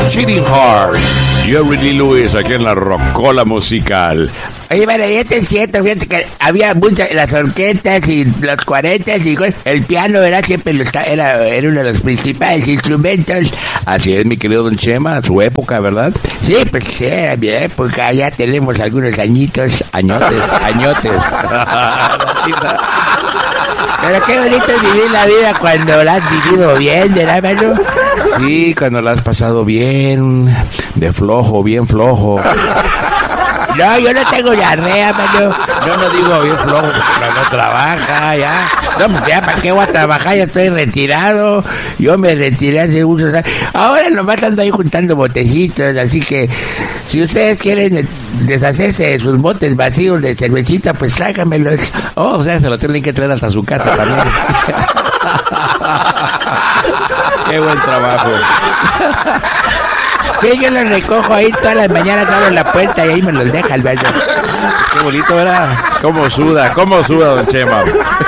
Cheating Heart. Jerry Lee Lewis aquí en la Rocola Musical. Oye, bueno, y eso es cierto, fíjate que había muchas, las orquestas y los 40 y el piano era siempre era uno de los principales instrumentos. Así es, mi querido Don Chema, su época, ¿verdad? Sí, pues sí, era mi época, ya tenemos algunos añotes. Pero qué bonito es vivir la vida cuando la has vivido bien, ¿verdad, mano? Sí, cuando la has pasado bien, bien flojo. No, yo no tengo diarrea, mano. Yo no digo bien flojo porque no trabaja, ya. No, pues ya, ¿para qué voy a trabajar? Ya estoy retirado. Yo me retiré hace muchos años. Ahora nomás ando ahí juntando botecitos, así que si ustedes quieren deshacerse de sus botes vacíos de cervecita, pues tráiganmelos. Oh, o sea, se lo tienen que traer hasta su casa también. Qué buen trabajo. Sí, yo los recojo ahí todas las mañanas, abro la puerta y ahí me los deja el baño. Qué bonito, ¿verdad? Cómo suda, Don Chema.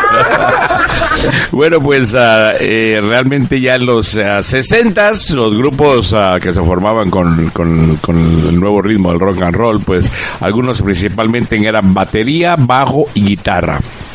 Bueno, pues realmente ya en los 60s, los grupos que se formaban con el nuevo ritmo del rock and roll, pues algunos principalmente eran batería, bajo y guitarra.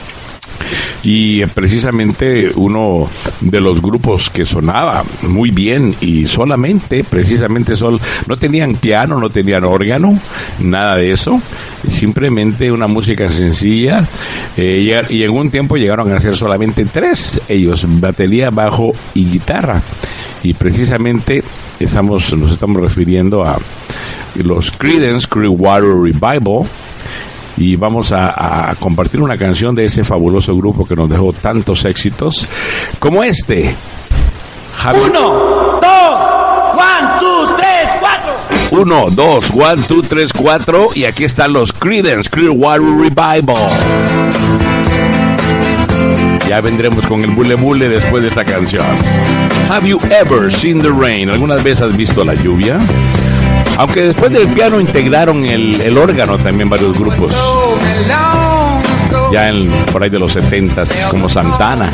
Y precisamente uno de los grupos que sonaba muy bien y precisamente no tenían piano, no tenían órgano, nada de eso, simplemente una música sencilla, y en un tiempo llegaron a ser solamente 3 ellos, batería, bajo y guitarra, y precisamente nos estamos refiriendo a los Creedence Clearwater Revival. Y vamos a compartir una canción de ese fabuloso grupo que nos dejó tantos éxitos como este. 1, 2, 1, 2, 3, 4. 1, 2, 1, 2, 3, 4. Y aquí están los Creedence Clearwater Revival. Ya vendremos con el bule bule después de esta canción. Have you ever seen the rain? ¿Algunas veces has visto la lluvia? Aunque después del piano integraron el órgano también varios grupos. Ya por ahí de los 70s, como Santana.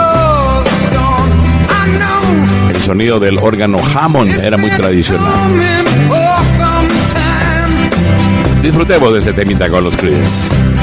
El sonido del órgano Hammond era muy tradicional. Disfrutemos de este temita con los Creedence.